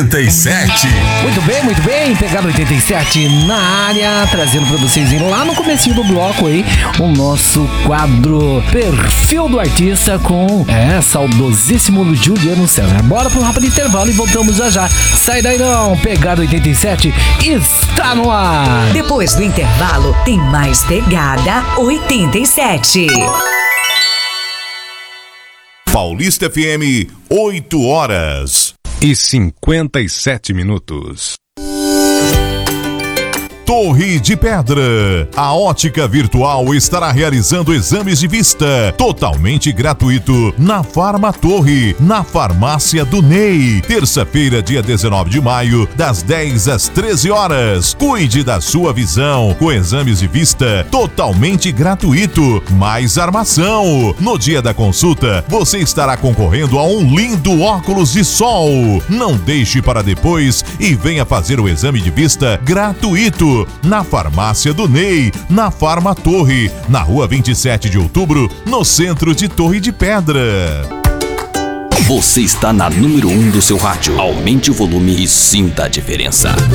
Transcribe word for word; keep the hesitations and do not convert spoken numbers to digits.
oitenta e sete. Muito bem, muito bem, Pegada oitenta e sete na área, trazendo pra vocês lá no comecinho do bloco aí, o nosso quadro Perfil do Artista com, é, saudosíssimo Juliano César. Bora pro rápido intervalo e voltamos já já. Sai daí não, Pegada oitenta e sete está no ar. Depois do intervalo, tem mais Pegada oitenta e sete. Paulista F M, oito horas e cinquenta e sete minutos. Torre de Pedra. A Ótica Virtual estará realizando exames de vista totalmente gratuito na Farma Torre, na Farmácia do Ney. Terça-feira, dia dezenove de maio, das dez às treze horas. Cuide da sua visão com exames de vista totalmente gratuito, mais armação. No dia da consulta, você estará concorrendo a um lindo óculos de sol. Não deixe para depois e venha fazer o exame de vista gratuito na Farmácia do Ney, na Farma Torre, na rua vinte e sete de outubro, no centro de Torre de Pedra. Você está na número um do seu rádio. Aumente o volume e sinta a diferença.